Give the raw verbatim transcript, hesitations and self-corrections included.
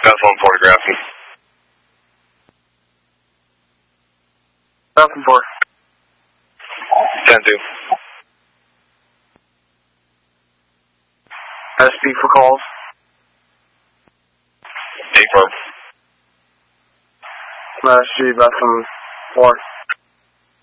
Bethel and photographing. Falcon four. ten two. S P for calls. eight four. S G Bethel four.